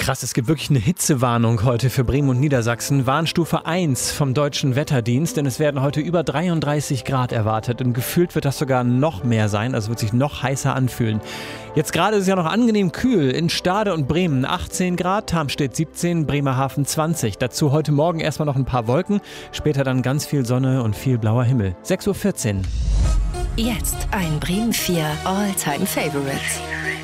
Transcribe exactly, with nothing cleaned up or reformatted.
Krass, es gibt wirklich eine Hitzewarnung heute für Bremen und Niedersachsen. Warnstufe eins vom Deutschen Wetterdienst, denn es werden heute über dreiunddreißig Grad erwartet und gefühlt wird das sogar noch mehr sein, also wird sich noch heißer anfühlen. Jetzt gerade ist es ja noch angenehm kühl in Stade und Bremen achtzehn Grad, Tarmstedt siebzehn, Bremerhaven zwanzig. Dazu heute Morgen erstmal noch ein paar Wolken, später dann ganz viel Sonne und viel blauer Himmel. sechs Uhr vierzehn. Jetzt ein Bremen vier All-Time Favorites.